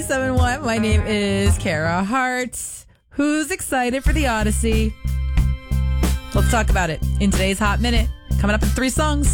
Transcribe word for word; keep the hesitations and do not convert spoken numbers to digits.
ninety-seven point one. My name is Kara Hart. Who's excited for the Odyssey? Let's talk about it in today's Hot Minute. Coming up in three songs.